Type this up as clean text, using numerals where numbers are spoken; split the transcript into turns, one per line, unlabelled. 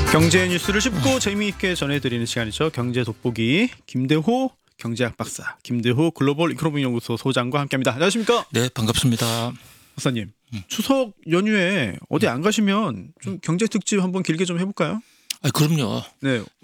경제 뉴스를 쉽고 재미있게 전해드리는 시간이죠. 경제 돋보기 김대호 경제학 박사, 김대호 글로벌 이코노미 연구소 소장과 함께합니다. 안녕하십니까?
네, 반갑습니다.
박사님, 추석 연휴에 어디 안 가시면 좀 경제 특집 한번 길게 좀 해볼까요?
그럼요.
네.